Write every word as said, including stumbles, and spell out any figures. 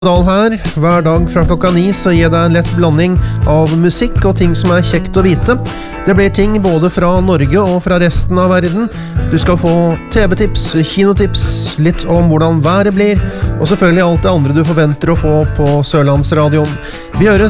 Dal her, hver dag fra klokka ni så gir jeg deg en lett blanding av musikk og ting som er kjekt å vite. Det blir ting både fra Norge og fra resten av verden. Du skal få T V-tips, kinotips, litt om hvordan været blir, og selvfølgelig alt det andre du forventer å få på Sørlandsradioen. Vi høres!